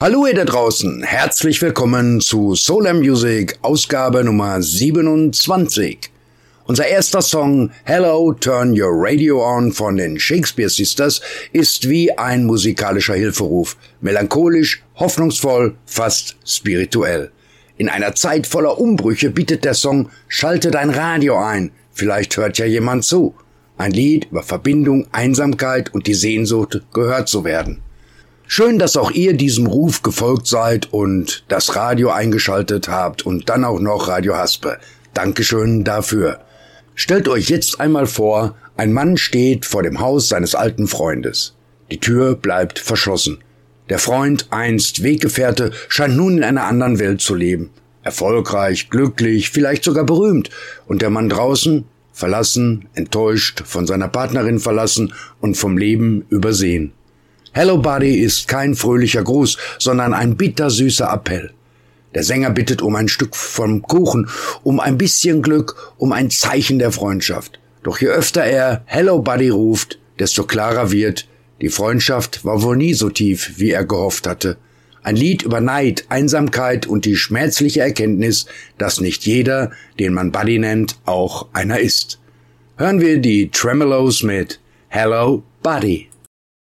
Hallo ihr da draußen, herzlich willkommen zu Solar Music, Ausgabe Nummer 27. Unser erster Song Hello, Turn Your Radio On von den Shakespeare Sisters ist wie ein musikalischer Hilferuf, melancholisch, hoffnungsvoll, fast spirituell. In einer Zeit voller Umbrüche bietet der Song Schalte dein Radio ein, vielleicht hört ja jemand zu. Ein Lied über Verbindung, Einsamkeit und die Sehnsucht, gehört zu werden. Schön, dass auch ihr diesem Ruf gefolgt seid und das Radio eingeschaltet habt und dann auch noch Radio Haspe. Dankeschön dafür. Stellt euch jetzt einmal vor, ein Mann steht vor dem Haus seines alten Freundes. Die Tür bleibt verschlossen. Der Freund, einst Weggefährte, scheint nun in einer anderen Welt zu leben. Erfolgreich, glücklich, vielleicht sogar berühmt. Und der Mann draußen, verlassen, enttäuscht, von seiner Partnerin verlassen und vom Leben übersehen. Hello Buddy ist kein fröhlicher Gruß, sondern ein bittersüßer Appell. Der Sänger bittet um ein Stück vom Kuchen, um ein bisschen Glück, um ein Zeichen der Freundschaft. Doch je öfter er Hello Buddy ruft, desto klarer wird, die Freundschaft war wohl nie so tief, wie er gehofft hatte. Ein Lied über Neid, Einsamkeit und die schmerzliche Erkenntnis, dass nicht jeder, den man Buddy nennt, auch einer ist. Hören wir die Tremolos mit Hello Buddy.